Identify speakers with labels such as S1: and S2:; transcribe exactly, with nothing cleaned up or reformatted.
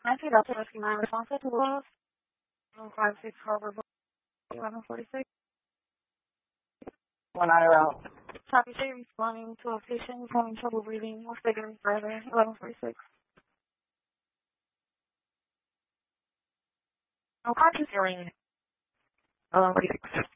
S1: nineteen Delta Whiskey nine responsive to Willows. one five six Harbor Boulevard, eleven forty-six.
S2: One hour out.
S1: Copy three responding to a patient who's having trouble breathing. What's taking him further? eleven forty-six.
S2: Unconscious hearing. eleven forty-six.